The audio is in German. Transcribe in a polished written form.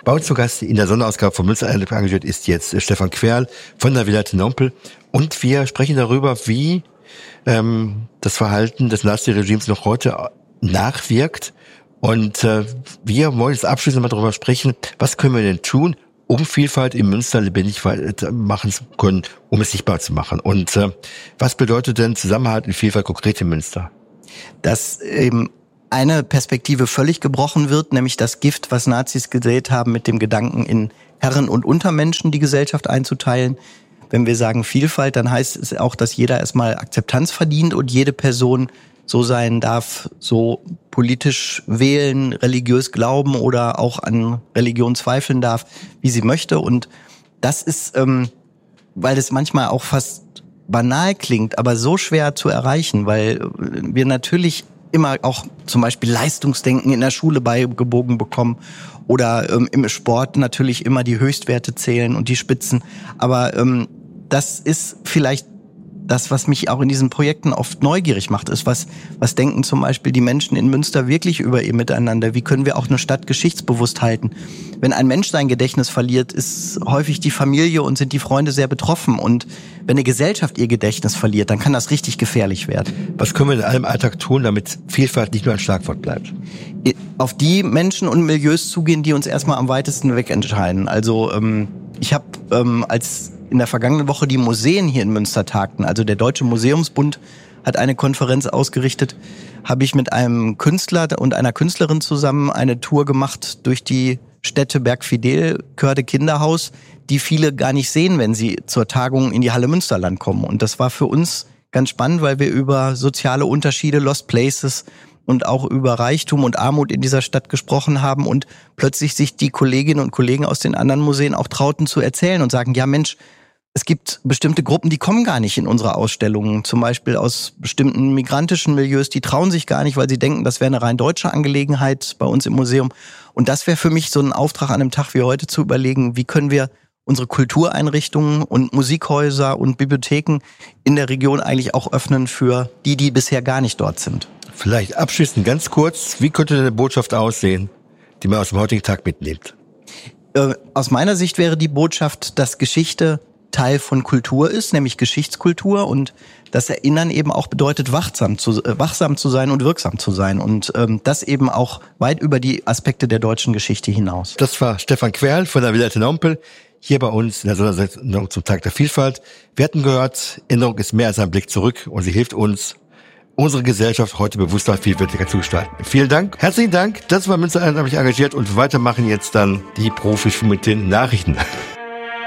Bei uns zu Gast in der Sonderausgabe von Münster engagiert ist jetzt Stefan Querl von der Villa Tenompel. Und wir sprechen darüber, wie das Verhalten des Nazi-Regimes noch heute nachwirkt. Und wir wollen jetzt abschließend mal darüber sprechen, was können wir denn tun, um Vielfalt in Münster lebendig machen zu können, um es sichtbar zu machen. Und was bedeutet denn Zusammenhalt in Vielfalt konkret in Münster? Dass eben eine Perspektive völlig gebrochen wird, nämlich das Gift, was Nazis gesät haben, mit dem Gedanken, in Herren und Untermenschen die Gesellschaft einzuteilen. Wenn wir sagen Vielfalt, dann heißt es auch, dass jeder erstmal Akzeptanz verdient und jede Person so sein darf, so politisch wählen, religiös glauben oder auch an Religion zweifeln darf, wie sie möchte. Und das ist, weil es manchmal auch fast banal klingt, aber so schwer zu erreichen, weil wir natürlich immer auch zum Beispiel Leistungsdenken in der Schule beigebogen bekommen oder im Sport natürlich immer die Höchstwerte zählen und die Spitzen. Aber das ist vielleicht das, was mich auch in diesen Projekten oft neugierig macht, ist, was denken zum Beispiel die Menschen in Münster wirklich über ihr Miteinander? Wie können wir auch eine Stadt geschichtsbewusst halten? Wenn ein Mensch sein Gedächtnis verliert, ist häufig die Familie und sind die Freunde sehr betroffen. Und wenn eine Gesellschaft ihr Gedächtnis verliert, dann kann das richtig gefährlich werden. Was können wir in allem Alltag tun, damit Vielfalt nicht nur ein Schlagwort bleibt? Auf die Menschen und Milieus zugehen, die uns erstmal am weitesten weg entscheiden. Also ich habe als in der vergangenen Woche die Museen hier in Münster tagten, also der Deutsche Museumsbund hat eine Konferenz ausgerichtet, habe ich mit einem Künstler und einer Künstlerin zusammen eine Tour gemacht durch die Städte Bergfidel, Körde Kinderhaus, die viele gar nicht sehen, wenn sie zur Tagung in die Halle Münsterland kommen. Und das war für uns ganz spannend, weil wir über soziale Unterschiede, Lost Places und auch über Reichtum und Armut in dieser Stadt gesprochen haben und plötzlich sich die Kolleginnen und Kollegen aus den anderen Museen auch trauten zu erzählen und sagen, ja Mensch, es gibt bestimmte Gruppen, die kommen gar nicht in unsere Ausstellungen, zum Beispiel aus bestimmten migrantischen Milieus, die trauen sich gar nicht, weil sie denken, das wäre eine rein deutsche Angelegenheit bei uns im Museum. Und das wäre für mich so ein Auftrag an einem Tag wie heute zu überlegen, wie können wir unsere Kultureinrichtungen und Musikhäuser und Bibliotheken in der Region eigentlich auch öffnen für die bisher gar nicht dort sind. Vielleicht abschließend ganz kurz, wie könnte eine Botschaft aussehen, die man aus dem heutigen Tag mitnimmt? Aus meiner Sicht wäre die Botschaft, dass Geschichte Teil von Kultur ist, nämlich Geschichtskultur, und das Erinnern eben auch bedeutet, wachsam zu sein und wirksam zu sein und das eben auch weit über die Aspekte der deutschen Geschichte hinaus. Das war Stefan Querl von der Villa Tenompel, hier bei uns in der Sondersendung zum Tag der Vielfalt. Wir hatten gehört, Erinnerung ist mehr als ein Blick zurück und sie hilft uns, unsere Gesellschaft heute bewusster und vielfältiger zu gestalten. Vielen Dank, herzlichen Dank. Das war Münster engagiert und weitermachen jetzt dann die Profis mit den Nachrichten.